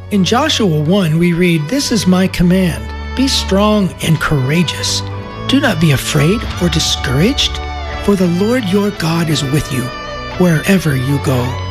In Joshua 1, we read, "This is my command. Be strong and courageous. Do not be afraid or discouraged, for the Lord your God is with you wherever you go."